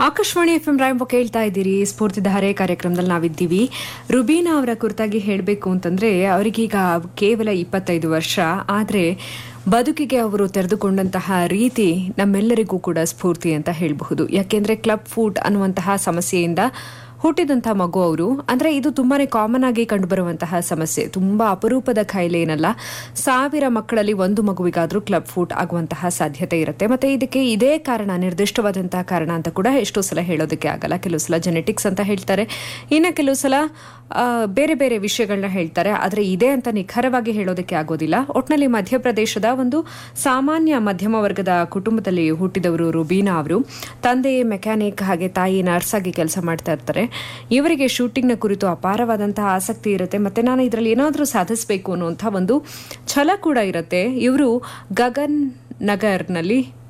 Akashvani FM ರಾಯಂಬ ಕೇಳ್ತಾ ಇದ್ದೀರಿ. ಸ್ಫೂರ್ತಿಧಾರೆ ಕಾರ್ಯಕ್ರಮದಲ್ಲಿ ನಾವಿದ್ದೀವಿ. ರುಬೀನಾ ಅವರ ಕುರಿತಾಗಿ ಹೇಳಬೇಕು ಅಂತಂದ್ರೆ, ಅವರಿಗೀಗ ಕೇವಲ 25 ವರ್ಷ. ಆದರೆ ಬದುಕಿಗೆ ಅವರು ತೆರೆದುಕೊಂಡಂತಹ ರೀತಿ ನಮ್ಮೆಲ್ಲರಿಗೂ ಕೂಡ ಸ್ಫೂರ್ತಿ ಅಂತ ಹೇಳಬಹುದು. ಯಾಕೆಂದ್ರೆ ಕ್ಲಬ್ ಫುಟ್ ಅನ್ನುವಂತಹ ಸಮಸ್ಯೆಯಿಂದ ಹುಟ್ಟಿದಂತಹ ಮಗು ಅವರು. ಅಂದ್ರೆ ಇದು ತುಂಬಾನೇ ಕಾಮನ್ ಆಗಿ ಕಂಡುಬರುವಂತಹ ಸಮಸ್ಯೆ, ತುಂಬಾ ಅಪರೂಪದ ಕಾಯಿಲೆ ಏನಲ್ಲ. 1000 ಮಕ್ಕಳಲ್ಲಿ ಒಂದು ಮಗುವಿಗಾದ್ರೂ ಕ್ಲಬ್ ಫುಟ್ ಆಗುವಂತಹ ಸಾಧ್ಯತೆ ಇರುತ್ತೆ. ಮತ್ತೆ ಇದಕ್ಕೆ ಇದೇ ಕಾರಣ, ನಿರ್ದಿಷ್ಟವಾದಂತಹ ಕಾರಣ ಅಂತ ಕೂಡ ಎಷ್ಟೋ ಸಲ ಹೇಳೋದಕ್ಕೆ ಆಗಲ್ಲ. ಕೆಲವು ಸಲ ಜೆನೆಟಿಕ್ಸ್ ಅಂತ ಹೇಳ್ತಾರೆ, ಇನ್ನು ಕೆಲವು ಸಲ ಬೇರೆ ಬೇರೆ ವಿಷಯಗಳನ್ನ ಹೇಳ್ತಾರೆ. ಆದರೆ ಇದೇ ಅಂತ ನಿಖರವಾಗಿ ಹೇಳೋದಕ್ಕೆ ಆಗೋದಿಲ್ಲ. ಒಟ್ನಲ್ಲಿ ಮಧ್ಯಪ್ರದೇಶದ ಒಂದು ಸಾಮಾನ್ಯ ಮಧ್ಯಮ ವರ್ಗದ ಕುಟುಂಬದಲ್ಲಿ ಹುಟ್ಟಿದವರು ರುಬೀನಾ ಅವರು. ತಂದೆ ಮೆಕ್ಯಾನಿಕ್, ಹಾಗೆ ತಾಯಿ ನರ್ಸ್ ಆಗಿ ಕೆಲಸ ಮಾಡ್ತಾ ಇರ್ತಾರೆ. ಇವರಿಗೆ ಶೂಟಿಂಗ್ನ ಕುರಿತು ಅಪಾರವಾದಂತಹ ಆಸಕ್ತಿ ಇರುತ್ತೆ. ಮತ್ತೆ ನಾನು ಇದರಲ್ಲಿ ಏನಾದರೂ ಸಾಧಿಸಬೇಕು ಅನ್ನುವಂಥ ಒಂದು ಛಲ ಕೂಡ ಇರುತ್ತೆ. ಇವರು ಗಗನ್ ನಗರ್ನಲ್ಲಿ